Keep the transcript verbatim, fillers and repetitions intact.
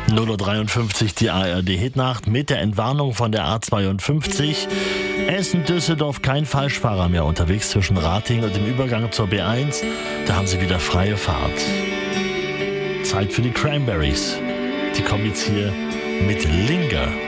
null Uhr dreiundfünfzig die A R D-Hitnacht mit der Entwarnung von der A zweiundfünfzig. Essen-Düsseldorf, kein Falschfahrer mehr unterwegs zwischen Ratingen und dem Übergang zur B eins. Da haben sie wieder freie Fahrt. Zeit für die Cranberries. Die kommen jetzt hier mit Linger.